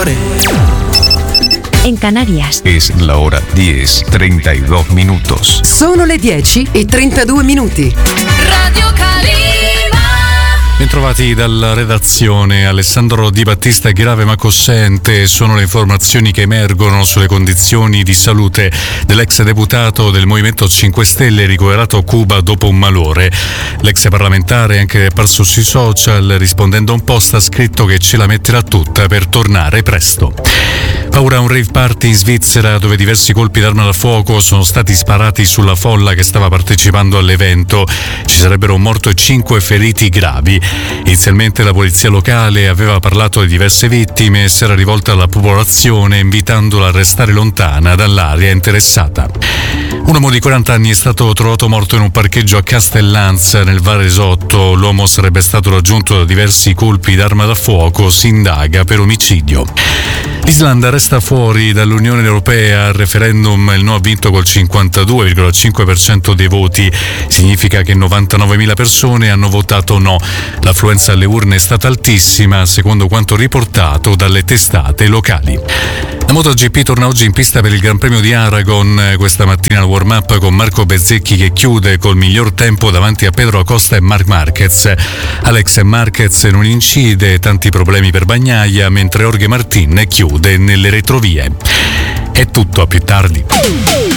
amore. En Canarias. Es la hora 10:32 minutos. Sono le 10:32. Radio Calima. Bentrovati dalla redazione. Alessandro Di Battista è grave ma cosciente. Sono le informazioni che emergono sulle condizioni di salute dell'ex deputato del Movimento 5 Stelle ricoverato a Cuba dopo un malore. L'ex parlamentare, anche apparso sui social, rispondendo a un post, ha scritto che ce la metterà tutta per tornare presto. Paura a un rave party in Svizzera dove diversi colpi d'arma da fuoco sono stati sparati sulla folla che stava partecipando all'evento. Ci sarebbero un morto e 5 feriti gravi. Inizialmente la polizia locale aveva parlato di diverse vittime e si era rivolta alla popolazione invitandola a restare lontana dall'area interessata. Un uomo di 40 anni è stato trovato morto in un parcheggio a Castellanza nel Varesotto. L'uomo sarebbe stato raggiunto da diversi colpi d'arma da fuoco. Si indaga per omicidio. L'Islanda resta fuori dall'Unione Europea. Al referendum il no ha vinto col 52,5% dei voti. Significa che 99.000 persone hanno votato no. L'affluenza alle urne è stata altissima, secondo quanto riportato dalle testate locali. La MotoGP torna oggi in pista per il Gran Premio di Aragon. Questa mattina il warm-up con Marco Bezzecchi che chiude col miglior tempo davanti a Pedro Acosta e Marc Marquez. Alex Marquez non incide, tanti problemi per Bagnaia, mentre Jorge Martin chiude nelle retrovie. È tutto, a più tardi.